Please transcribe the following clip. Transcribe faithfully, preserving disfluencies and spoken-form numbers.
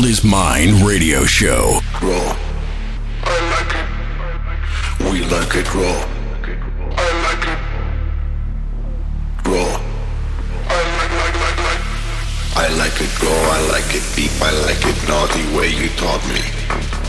is Mine radio show. Raw. I like it. We like it raw. I like it. Raw. I like, like, like, like. I like it raw, I like it deep, I like it naughty way you taught me.